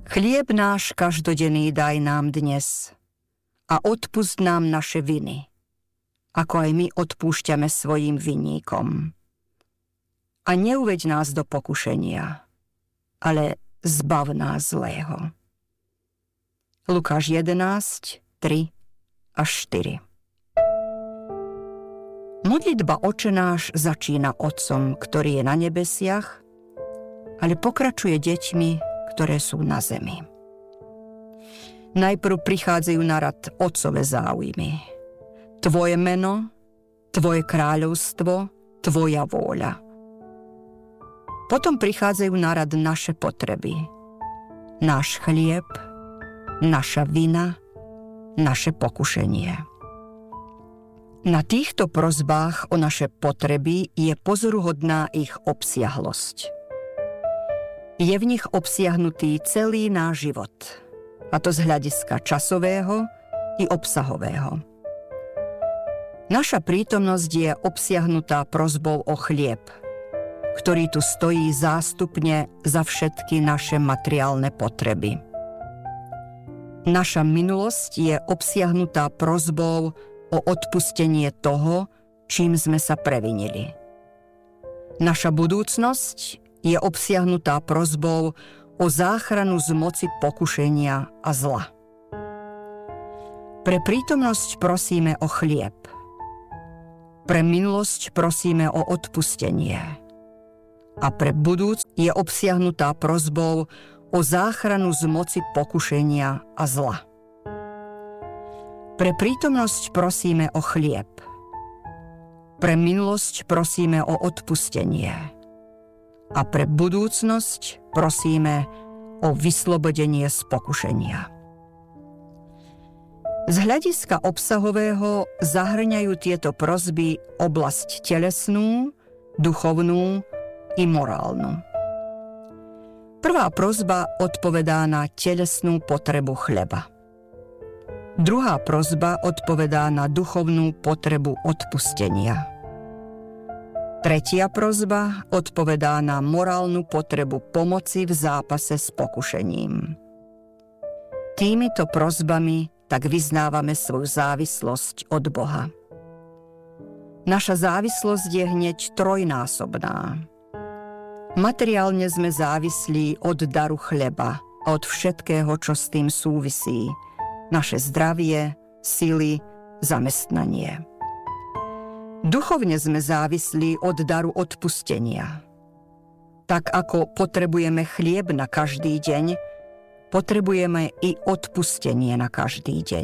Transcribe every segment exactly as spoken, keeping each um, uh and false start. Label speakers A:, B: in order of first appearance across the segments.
A: Chlieb náš každodenný daj nám dnes a odpusť nám naše viny, ako aj my odpúšťame svojim vinníkom. A neuveď nás do pokušenia, ale zbav nás zlého. Lukáš jedenásť, tri až štyri. Modlitba Otče náš začína Otcom, ktorý je na nebesiach, ale pokračuje deťmi, ktoré sú na zemi. Najprv prichádzajú na rad otcové záujmy. Tvoje meno, tvoje kráľovstvo, tvoja vôľa. Potom prichádzajú na rad naše potreby. Náš chlieb, naša vina, naše pokušenie. Na týchto prosbách o naše potreby je pozoruhodná ich obsiahlosť. Je v nich obsiahnutý celý náš život, a to z hľadiska časového i obsahového. Naša prítomnosť je obsiahnutá prosbou o chlieb, ktorý tu stojí zástupne za všetky naše materiálne potreby. Naša minulosť je obsiahnutá prosbou o odpustenie toho, čím sme sa previnili. Naša budúcnosť je obsiahnutá prosbou o záchranu z moci pokušenia a zla. Pre prítomnosť prosíme o chlieb. Pre minulosť prosíme o odpustenie. A pre budúc je obsiahnutá prosbou o záchranu z moci pokušenia a zla. Pre prítomnosť prosíme o chlieb. Pre minulosť prosíme o odpustenie. A pre budúcnosť prosíme o vyslobodenie z pokušenia. Z hľadiska obsahového zahrňajú tieto prosby oblasť telesnú, duchovnú i morálnu. Prvá prosba odpovedá na telesnú potrebu chleba. Druhá prosba odpovedá na duchovnú potrebu odpustenia. Tretia prosba odpovedá na morálnu potrebu pomoci v zápase s pokušením. Týmito prosbami tak vyznávame svoju závislosť od Boha. Naša závislosť je hneď trojnásobná. Materiálne sme závislí od daru chleba a od všetkého, čo s tým súvisí. Naše zdravie, sily, zamestnanie. Duchovne sme závislí od daru odpustenia. Tak ako potrebujeme chlieb na každý deň, potrebujeme i odpustenie na každý deň.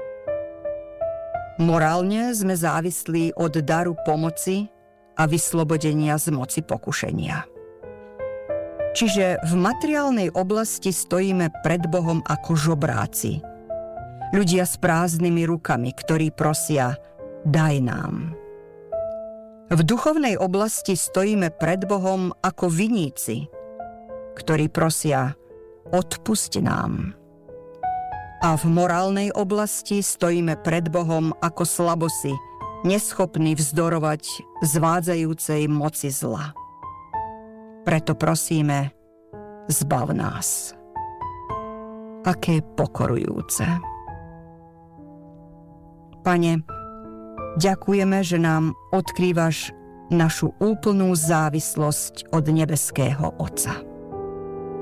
A: Morálne sme závislí od daru pomoci a vyslobodenia z moci pokušenia. Čiže v materiálnej oblasti stojíme pred Bohom ako žobráci. Ľudia s prázdnymi rukami, ktorí prosia, daj nám. V duchovnej oblasti stojíme pred Bohom ako viníci, ktorí prosia, odpusť nám. A v morálnej oblasti stojíme pred Bohom ako slabosi, neschopní vzdorovať zvádzajúcej moci zla. Preto prosíme, zbav nás. Aké pokorujúce. Pane, ďakujeme, že nám odkrývaš našu úplnú závislosť od nebeského Otca.